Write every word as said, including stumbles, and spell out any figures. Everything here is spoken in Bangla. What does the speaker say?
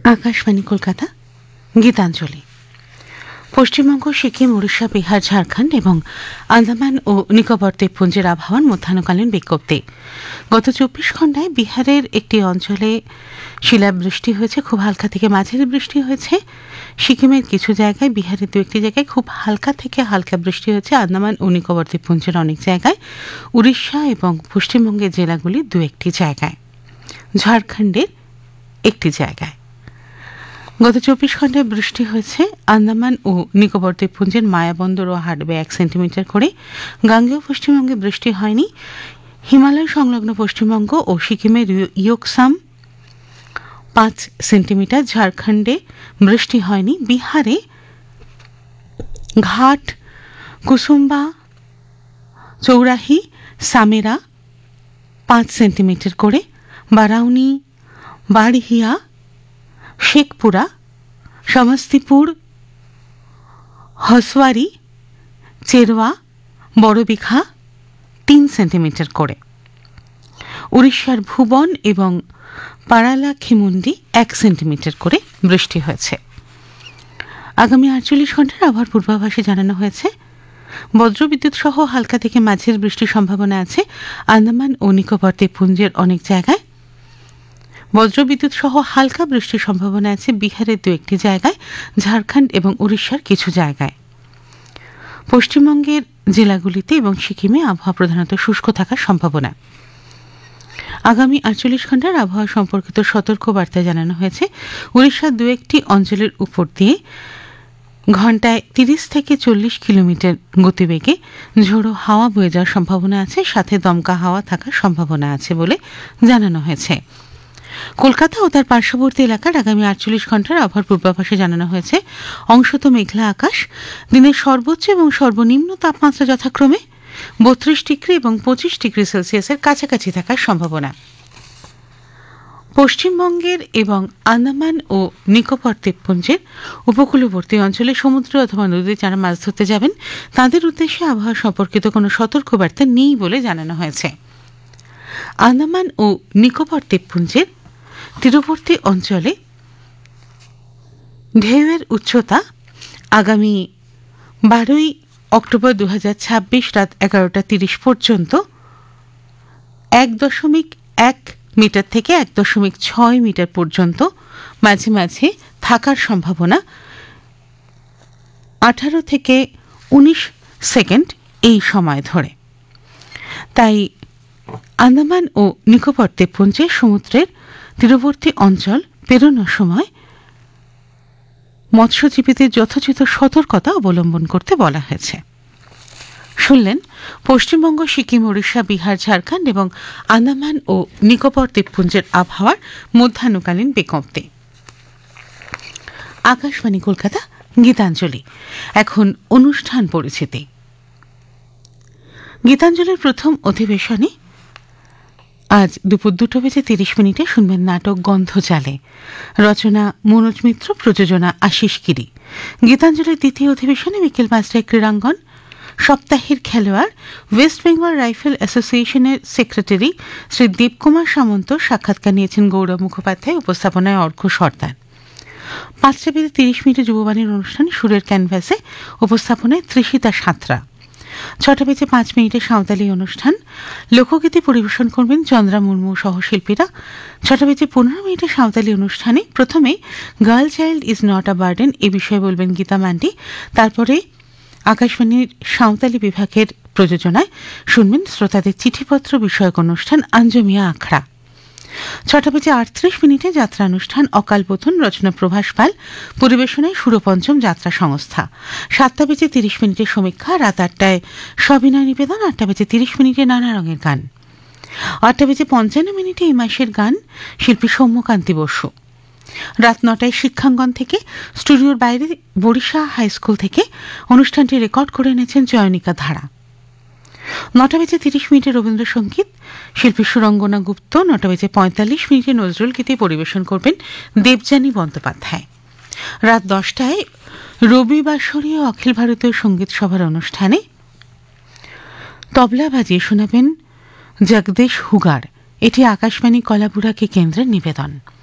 আকাশবাণী কলকাতা গীতাঞ্জলি। পশ্চিমবঙ্গ, সিকিম, উড়িষ্যা, বিহার, ঝাড়খণ্ড এবং আন্দামান ও নিকোবর দ্বীপপুঞ্জের আবহাওয়ার মধ্যাহ্নকালীন বিজ্ঞপ্তি। গত চব্বিশ ঘণ্টায় বিহারের একটি অঞ্চলে শিলাবৃষ্টি হয়েছে, খুব হালকা থেকে মাঝারি বৃষ্টি হয়েছে। সিকিমের কিছু জায়গায়, বিহারের দু একটি জায়গায় খুব হালকা থেকে হালকা বৃষ্টি হয়েছে। আন্দামান ও নিকোবর দ্বীপপুঞ্জের অনেক জায়গায়, উড়িষ্যা এবং পশ্চিমবঙ্গের জেলাগুলির দু একটি জায়গায়, ঝাড়খণ্ডের একটি জায়গায়। গত চব্বিশ ঘণ্টায় বৃষ্টি হয়েছে আন্দামান ও নিকোবর দ্বীপপুঞ্জের মায়াবন্দর ও হাডবে এক সেন্টিমিটার করে। গাঙ্গেয় পশ্চিমবঙ্গে বৃষ্টি হয়নি। হিমালয় সংলগ্ন পশ্চিমবঙ্গ ও সিকিমের ইয়োকসাম পাঁচ সেন্টিমিটার। ঝাড়খণ্ডে বৃষ্টি হয়নি। বিহারে ঘাট, কুসুম্বা, চৌরাহি, সামেরা পাঁচ সেন্টিমিটার করে। বারাউনি, বাড়হিয়া, শেখপুরা, সমস্তিপুর, হসওয়ারি, চেরওয়া, বড়বিঘা তিন সেন্টিমিটার করে। উড়িষ্যার ভুবন এবং পারালাখিমুন্ডি এক সেন্টিমিটার করে বৃষ্টি হয়েছে। আগামী আটচল্লিশ ঘন্টার আবহাওয়ার পূর্বাভাসে জানানো হয়েছে বজ্রবিদ্যুৎ সহ হালকা থেকে মাঝারি বৃষ্টির সম্ভাবনা আছে আন্দামান ও নিকোবর দ্বীপপুঞ্জের অনেক জায়গায়। বজ্রবিদ্যুৎ সহ হালকা বৃষ্টির সম্ভাবনা আছে বিহারের দু একটি জায়গায়, ঝাড়খণ্ড এবং উড়িষ্যার কিছু জায়গায়। পশ্চিমবঙ্গের জেলাগুলিতে এবং সিকিমে আবহাওয়া প্রধানত শুষ্ক থাকার সম্ভাবনা। আগামী আটচল্লিশ ঘন্টার আবহাওয়া সম্পর্কিত সতর্ক বার্তায় জানানো হয়েছে উড়িষ্যার দু একটি অঞ্চলের উপর দিয়ে ঘন্টায় তিরিশ থেকে চল্লিশ কিলোমিটার গতিবেগে ঝোড়ো হাওয়া বয়ে যাওয়ার সম্ভাবনা আছে, সাথে দমকা হাওয়া থাকার সম্ভাবনা আছে বলে জানানো হয়েছে। কলকাতা ও তার পার্শ্ববর্তী এলাকার আগামী আটচল্লিশ ঘন্টার আবহাওয়ার পূর্বাভাসে জানানো হয়েছে অংশত মেঘলা আকাশ। দিনের সর্বোচ্চ এবং সর্বনিম্ন তাপমাত্রা যথাক্রমে বত্রিশ ডিগ্রি এবং পঁচিশ ডিগ্রি সেলসিয়াসের কাছাকাছি থাকার সম্ভাবনা। পশ্চিমবঙ্গের এবং আন্দামান ও নিকোবর দ্বীপপুঞ্জের উপকূলবর্তী অঞ্চলে সমুদ্র অথবা নদীতে যারা মাছ ধরতে যাবেন তাদের উদ্দেশ্যে আবহাওয়া সম্পর্কিত কোনো সতর্কবার্তা নেই বলে জানানো হয়েছে। আন্দামান ও নিকোবর দ্বীপপুঞ্জের তীরবর্তী অঞ্চলে ঢেউয়ের উচ্চতা আগামী বারোই অক্টোবর দু হাজার ছাব্বিশ রাত এগারোটা তিরিশ পর্যন্ত এক দশমিক এক মিটার থেকে এক দশমিক ছয় মিটার পর্যন্ত মাঝে মাঝে থাকার সম্ভাবনা। আঠারো থেকে উনিশ সেকেন্ড এই সময় ধরে। তাই আন্দামান ও নিকোবর দ্বীপপুঞ্জে সমুদ্রের তীরবর্তী অঞ্চল পেরোনোর সময় মৎস্যজীবীদের যথোচিত সতর্কতা অবলম্বন করতে বলা হয়েছে। শুনলেন পশ্চিমবঙ্গ, সিকিম, উড়িষ্যা, বিহার, ঝাড়খণ্ড এবং আন্দামান ও নিকোবর দ্বীপপুঞ্জের আবহাওয়ার মধ্যাহ্নকালীন বিজ্ঞপ্তি। আকাশবাণী কলকাতা গীতাঞ্জলি। এখন অনুষ্ঠান পরিচিতি। গীতাঞ্জলির প্রথম অধিবেশনে আজ দুপুর দুটো বেজে তিরিশ মিনিটে শুনবেন নাটক গন্ধজালে। রচনা মনোজ মিত্র, প্রযোজনা আশিস গিরি। গীতাঞ্জলির দ্বিতীয় অধিবেশনে বিকেল পাঁচটায় ক্রীড়াঙ্গন। সপ্তাহের খেলোয়াড় ওয়েস্ট বেঙ্গল রাইফেল অ্যাসোসিয়েশনের সেক্রেটারি শ্রী দেবকুমার সামন্ত সাক্ষাৎকার নিয়েছেন গৌরব মুখোপাধ্যায়, উপস্থাপনায় অর্ঘ্য সর্দার। পাঁচটা বেজে তিরিশ মিনিটে যুববাণীর অনুষ্ঠানে সুরের ক্যানভাসে, উপস্থাপনায় তৃষিতা সাঁতরা। ছটা বেজে পাঁচ মিনিটে সাঁওতালি অনুষ্ঠান, লোকগীতি পরিবেশন করবেন চন্দ্রা মুর্মু সহ শিল্পীরা। ছটা বেজে পনেরো মিনিটে সাঁওতালি অনুষ্ঠানে প্রথমে girl child is not a burden এ বিষয়ে বলবেন গীতা মান্ডি। তারপরে আকাশবাণীর সাঁওতালি বিভাগের প্রযোজনায় শুনবেন শ্রোতাদের চিঠিপত্র বিষয়ক অনুষ্ঠান আঞ্জমিয়া আখড়া। ছটা বেজে আটত্রিশ মিনিটে যাত্রা অনুষ্ঠান অকালবোধন, রচনা প্রভাস পাল, পরিবেশনায় সুরপঞ্চম যাত্রা সংস্থা। সাতটা বেজে তিরিশ মিনিটে সমীক্ষা। রাত আটটায় সবিনয় নিবেদন। আটটা বেজে তিরিশ মিনিটে নানা রঙের গান। আটটা বেজে পঞ্চান্ন মিনিটে এই মাসের গান, শিল্পী সৌম্যকান্তি বসু। রাত নটায় শিক্ষাঙ্গন থেকে স্টুডিওর বাইরে বরিশা হাই স্কুল থেকে অনুষ্ঠানটি রেকর্ড করে এনেছেন জয়নিকা ধারা। নটা বেজে তিরিশ মিনিটে রবীন্দ্রসঙ্গীত, শিল্পী সুরঙ্গনা গুপ্ত। নটা বেজে পঁয়তাল্লিশ মিনিটে নজরুল গীতি পরিবেশন করবেন দেবযানী বন্দ্যোপাধ্যায়। রাত দশটায় রবিবাসরীয় অখিল ভারতীয় সঙ্গীত সভার অনুষ্ঠানে তবলা বাজিয়ে শোনাবেন জগদীশ হুগার। এটি আকাশবাণী কলাবুড়াকে কেন্দ্রের নিবেদন।